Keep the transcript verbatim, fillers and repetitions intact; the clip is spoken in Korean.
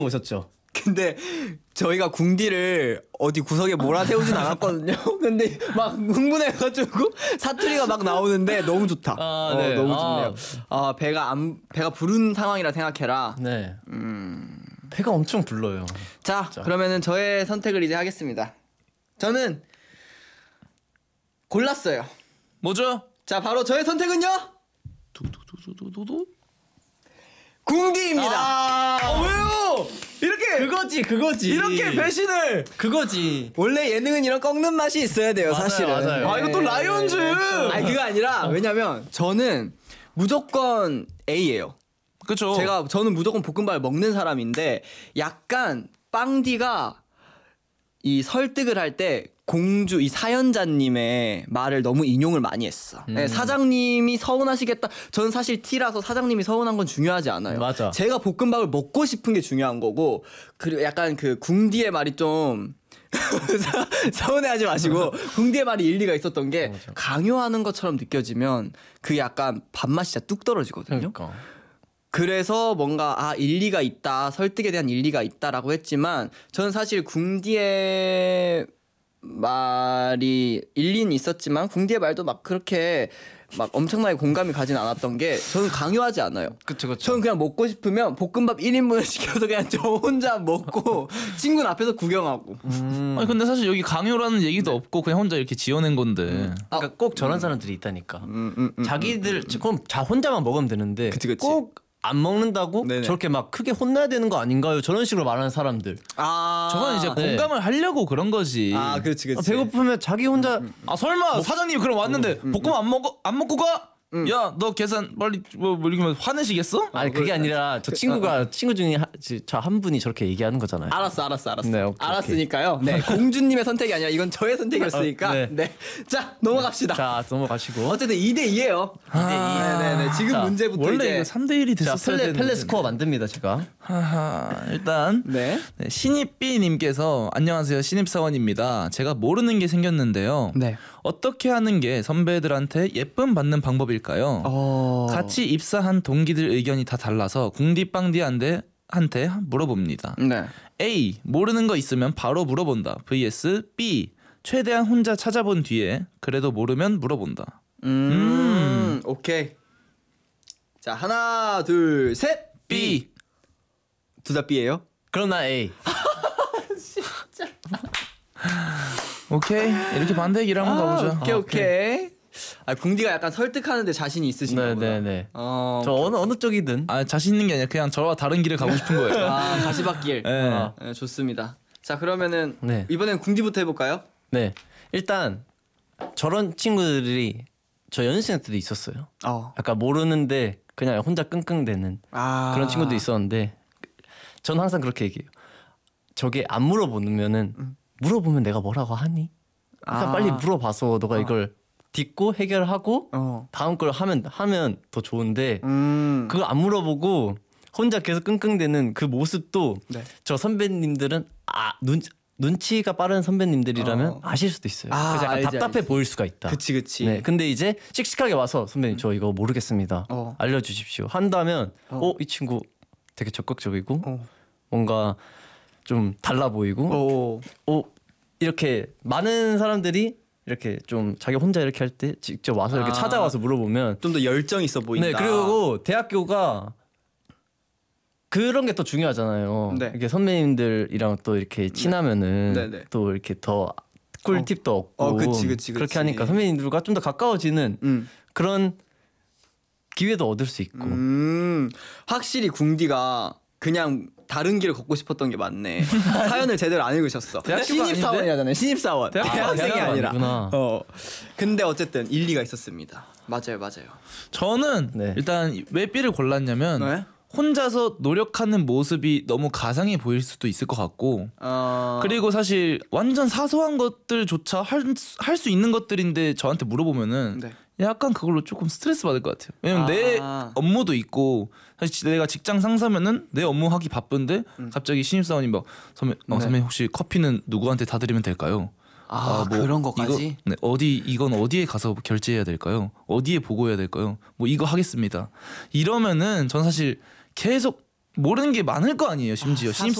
오셨죠? 근데 저희가 궁디를 어디 구석에 몰아세우진 않았거든요. 근데 막 흥분해가지고 사투리가 막 나오는데 너무 좋다. 아, 어, 네. 너무 아. 좋네요. 아 배가 안 배가 부른 상황이라 생각해라. 네. 음. 배가 엄청 불러요. 자, 진짜. 그러면은 저의 선택을 이제 하겠습니다. 저는 골랐어요. 뭐죠? 자, 바로 저의 선택은요? 두두두두두두. 궁디입니다. 아, 왜요? 이렇게 그거지, 그거지. 이렇게 배신을. 그거지. 원래 예능은 이런 꺾는 맛이 있어야 돼요, 맞아요, 사실은. 맞아요. 아, 이거 또 라이온즈. 아니 그거 아니라 왜냐면 저는 무조건 A예요. 그쵸. 제가 저는 무조건 볶음밥을 먹는 사람인데 약간 빵디가 이 설득을 할 때 공주 이 사연자님의 말을 너무 인용을 많이 했어. 음. 네, 사장님이 서운하시겠다. 저는 사실 T라서 사장님이 서운한 건 중요하지 않아요. 맞아. 제가 볶음밥을 먹고 싶은 게 중요한 거고 그리고 약간 그 궁디의 말이 좀 서운해하지 마시고 궁디의 말이 일리가 있었던 게 맞아. 강요하는 것처럼 느껴지면 그 약간 밥맛이 진짜 뚝 떨어지거든요. 그러니까. 그래서 뭔가 아 일리가 있다 설득에 대한 일리가 있다라고 했지만 저는 사실 궁디의 말이 일리는 있었지만 궁디의 말도 막 그렇게 막 엄청나게 공감이 가진 않았던 게 저는 강요하지 않아요. 그쵸, 그쵸. 저는 그냥 먹고 싶으면 볶음밥 일 인분을 시켜서 그냥 저 혼자 먹고 친구는 앞에서 구경하고. 음. 아니 근데 사실 여기 강요라는 얘기도 없고 그냥 혼자 이렇게 지어낸 건데. 그러니까 꼭 저런 사람들이 있다니까. 음, 음, 음, 자기들 그럼 자 혼자만 먹으면 되는데 그치, 그치. 꼭 안 먹는다고 네네. 저렇게 막 크게 혼나야 되는 거 아닌가요? 저런 식으로 말하는 사람들. 아 저건 이제 네. 공감을 하려고 그런 거지. 아 그렇지 아, 그렇지. 배고프면 자기 혼자 아 설마 사장님 그럼 왔는데 음, 볶음 안 먹어 안 먹고 가? 야 너 계산 빨리 뭐, 뭐 이렇게 하면 화내시겠어? 아니 그게 아니라 저 친구가 친구 중에 저 한 분이 저렇게 얘기하는 거잖아요. 알았어, 알았어, 알았어. 네, 오케이, 알았으니까요. 네, 공주님의 선택이 아니라 이건 저의 선택이었으니까. 어, 네. 네. 자, 넘어갑시다. 자 넘어가시고. 어쨌든 이 대 이예요. 아, 네, 네. 지금 자, 문제부터 원래 이제 이거 삼 대 일이 자 됐었어야 펠레 되는데. 펠레 스코어 만듭니다 제가. 하하 일단 네. 네, 신입비님께서 안녕하세요 신입사원입니다. 제가 모르는 게 생겼는데요. 네. 어떻게 하는 게 선배들한테 예쁨 받는 방법일까요? 어. 같이 입사한 동기들 의견이 다 달라서 궁디빵디한테 한테 물어봅니다. 네. A. 모르는 거 있으면 바로 물어본다. vs B. 최대한 혼자 찾아본 뒤에 그래도 모르면 물어본다. 음. 오케이. 자, 하나, 둘, 셋. B. 둘 다 B예요? 그럼 나 A. 오케이 이렇게 반대 얘기를 한번 가보죠. 오케이, 아, 오케이. 아, 궁디가 약간 설득하는데 자신이 있으신가 보다. 네네네. 어. 저 어느 어느 쪽이든. 아 자신 있는 게 아니라 그냥 저와 다른 길을 가고 싶은 거예요. 아, 가시밭길. 네. 아. 네, 좋습니다. 자, 그러면은 네. 이번엔 궁디부터 해볼까요? 네. 일단 저런 친구들이 저 연습생 때도 있었어요. 어. 약간 모르는데 그냥 혼자 끙끙대는 아. 그런 친구도 있었는데 전 항상 그렇게 얘기해요. 저게 안 물어보면은 물어보면 내가 뭐라고 하니? 그러니까 아. 빨리 물어봐서 너가 이걸 딛고 해결하고 어. 다음 걸 하면 하면 더 좋은데 음. 그거 안 물어보고 혼자 계속 끙끙대는 그 모습도 네. 저 선배님들은 아 눈, 눈치가 빠른 선배님들이라면 어. 아실 수도 있어요. 아, 그래서 약간 알지, 답답해 알지. 보일 수가 있다. 그치, 그치. 네, 근데 이제 씩씩하게 와서 선배님 저 이거 모르겠습니다. 어. 알려주십시오. 한다면 어. 어 이 친구 되게 적극적이고 어. 뭔가 좀 달라 보이고 오. 어 이렇게 많은 사람들이 이렇게 좀 자기 혼자 이렇게 할 때 직접 와서 이렇게 아. 찾아와서 물어보면 좀 더 열정 있어 보인다. 네 그리고 대학교가 그런 게 더 중요하잖아요. 네. 이렇게 선배님들이랑 또 이렇게 친하면은 네, 네. 또 이렇게 더 꿀팁도 얻고 어, 그치, 그치, 그렇게 그치. 하니까 선배님들과 좀 더 가까워지는 음. 그런 기회도 얻을 수 있고. 음. 확실히 궁디가 그냥 다른 길을 걷고 싶었던 게 맞네. 사연을 제대로 안 읽으셨어. 대학교가 신입 사원이잖아요. 신입 사원. 대학- 대학생이 대학교가 아니라. 아니구나. 어. 근데 어쨌든 일리가 있었습니다. 맞아요, 맞아요. 저는 네. 일단 왜 B를 골랐냐면 네? 혼자서 노력하는 모습이 너무 가상해 보일 수도 있을 것 같고 어. 그리고 사실 완전 사소한 것들조차 할 수 있는 것들인데 저한테 물어보면은 네. 약간 그걸로 조금 스트레스 받을 것 같아요. 왜냐면 내 아. 업무도 있고 사실 내가 직장 상사면은 내 업무 하기 바쁜데 갑자기 신입사원이 막 선배, 어, 음. 네. 선배 혹시 커피는 누구한테 다 드리면 될까요? 아, 뭐 그런 것까지? 이거, 네, 어디 이건 어디에 가서 결제해야 될까요? 어디에 보고해야 될까요? 뭐 이거 하겠습니다. 이러면은 전 사실 계속 모르는 게 많을 거 아니에요. 심지어 아, 신입